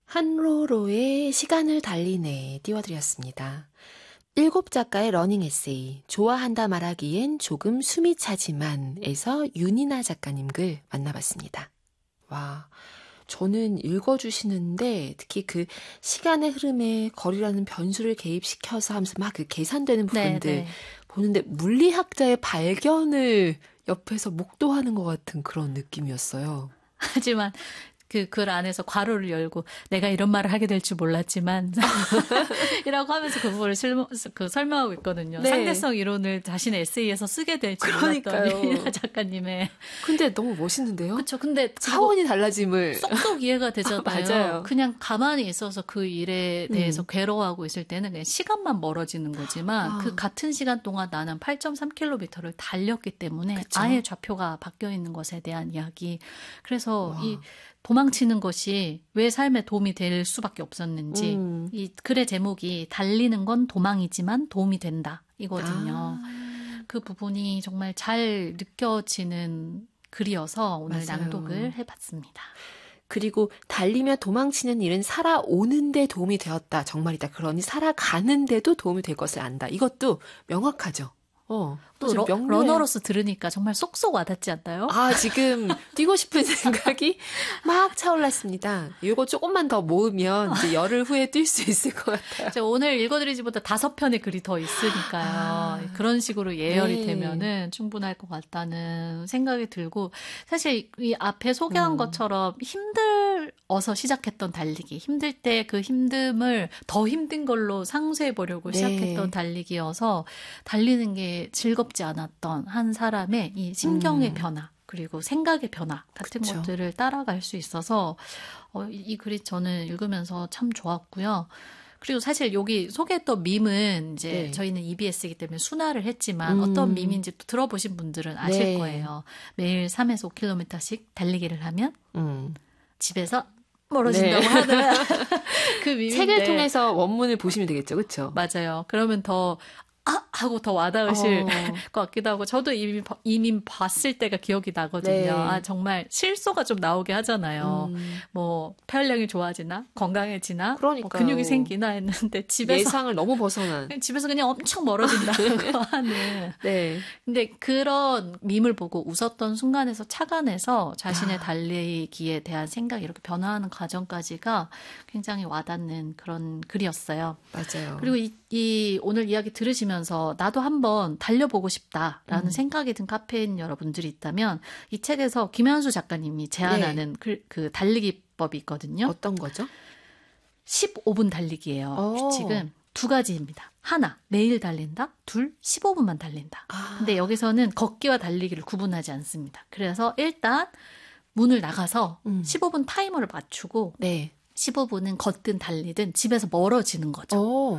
한로로의 시간을 달리네 띄워드렸습니다. 7작가의 러닝 에세이 좋아한다 말하기엔 조금 숨이 차지만에서 윤이나 작가님 글 만나봤습니다. 와, 저는 읽어주시는데 특히 그 시간의 흐름에 거리라는 변수를 개입시켜서 하면서 막 그 계산되는 부분들 네. 보는데 물리학자의 발견을 옆에서 목도하는 것 같은 그런 느낌이었어요. 하지만 그 글 안에서 괄호를 열고 내가 이런 말을 하게 될 줄 몰랐지만 이라고 하면서 그 부분을 설명하고 있거든요. 네. 상대성 이론을 자신의 에세이에서 쓰게 될 줄 몰랐던 윤이나 작가님의. 근데 너무 멋있는데요? 그렇죠. 근데 차원이 달라짐을 쏙쏙 이해가 되잖아요. 맞아요. 그냥 가만히 있어서 그 일에 대해서 괴로워하고 있을 때는 그냥 시간만 멀어지는 거지만 그 같은 시간 동안 나는 8.3km를 달렸기 때문에 그쵸? 아예 좌표가 바뀌어 있는 것에 대한 이야기. 그래서 이 도망치는 것이 왜 삶에 도움이 될 수밖에 없었는지 이 글의 제목이 달리는 건 도망이지만 도움이 된다 이거든요. 그 부분이 정말 잘 느껴지는 글이어서 오늘 맞아요. 낭독을 해봤습니다. 그리고 달리며 도망치는 일은 살아오는데 도움이 되었다. 정말이다. 그러니 살아가는데도 도움이 될 것을 안다. 이것도 명확하죠. 또 러너로서 들으니까 정말 쏙쏙 와닿지 않나요? 아, 지금 뛰고 싶은 생각이 막 차올랐습니다. 이거 조금만 더 모으면 이제 열흘 후에 뛸 수 있을 것 같아요. 오늘 읽어드리지보다 5편의 글이 더 있으니까요. 그런 식으로 예열이 되면은 충분할 것 같다는 생각이 들고 사실 이 앞에 소개한 것처럼 힘들어서 시작했던 달리기, 힘들 때 그 힘듦을 더 힘든 걸로 상쇄해 보려고 시작했던 달리기여서 달리는 게 즐겁지 않았던 한 사람의 이 심경의 변화 그리고 생각의 변화 같은 그쵸. 것들을 따라갈 수 있어서 이 글이 저는 읽으면서 참 좋았고요. 그리고 사실 여기 소개했던 밈은 이제 저희는 EBS이기 때문에 순화를 했지만 어떤 밈인지 또 들어보신 분들은 아실 거예요. 매일 3에서 5km씩 달리기를 하면 집에서 멀어진다고 하는 그 밈인데 책을 통해서 원문을 보시면 되겠죠. 그렇죠? 맞아요. 그러면 더 하고 더 와닿으실 것 같기도 하고 저도 이미 봤을 때가 기억이 나거든요. 네. 아 정말 실소가 좀 나오게 하잖아요. 뭐 폐활량이 좋아지나 건강해지나 뭐 근육이 생기나 했는데 집에서 예상을 너무 벗어난 집에서 그냥 엄청 멀어진다고 하는. 네. 근데 그런 밈을 보고 웃었던 순간에서 착안해서 자신의 달리기에 대한 생각이 이렇게 변화하는 과정까지가 굉장히 와닿는 그런 글이었어요. 맞아요. 그리고 이 오늘 이야기 들으시면서 나도 한번 달려보고 싶다라는 생각이 든 카페인 여러분들이 있다면 이 책에서 김현수 작가님이 제안하는 그 달리기법이 있거든요. 어떤 거죠? 15분 달리기예요. 규칙은 2가지입니다. 하나, 매일 달린다. 둘, 15분만 달린다. 근데 여기서는 걷기와 달리기를 구분하지 않습니다. 그래서 일단 문을 나가서 15분 타이머를 맞추고 15분은 걷든 달리든 집에서 멀어지는 거죠.